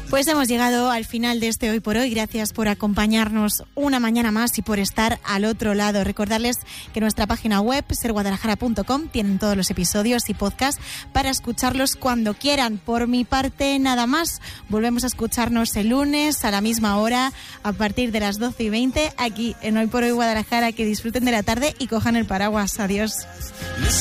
Pues hemos llegado al final de este Hoy por Hoy. Gracias por acompañarnos una mañana más y por estar al otro lado. Recordarles que nuestra página web, serguadalajara.com, tienen todos los episodios y podcasts para escucharlos cuando quieran. Por mi parte, nada más. Volvemos a escucharnos el lunes a la misma hora, a partir de las 12:20, aquí en Hoy por Hoy Guadalajara. Que disfruten de la tarde y cojan el paraguas. Adiós.